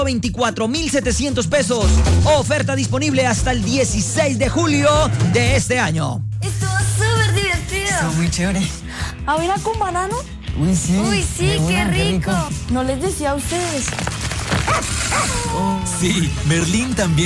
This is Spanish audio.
24,700 pesos. Oferta disponible hasta el 16 de julio de este año. Estuvo súper divertido. Estuvo muy chévere. ¿Avena con banano? Uy, sí. Uy, sí, qué rico. No les decía a ustedes. Sí, Merlín también